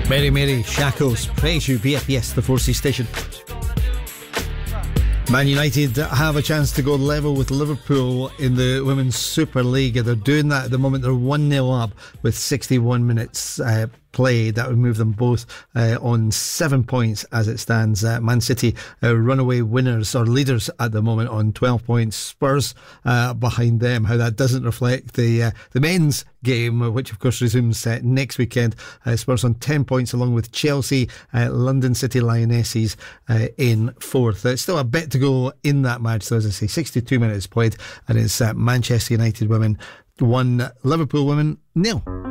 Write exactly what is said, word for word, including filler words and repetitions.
Mary Mary Shackles, praise you, B F S, the four C station. Man United have a chance to go level with Liverpool in the Women's Super League. They're doing that at the moment. They're one nil up with sixty-one minutes uh, played. That would move them both uh, on seven points as it stands. Uh, Man City uh, runaway winners or leaders at the moment on twelve points. Spurs uh, behind them. How that doesn't reflect the uh, the men's game, which of course resumes uh, next weekend. Uh, Spurs on ten points along with Chelsea, uh, London City Lionesses uh, in fourth. Uh, still a bit to go in that match, so as I say, sixty-two minutes played, and it's uh, Manchester United women one, Liverpool women nil.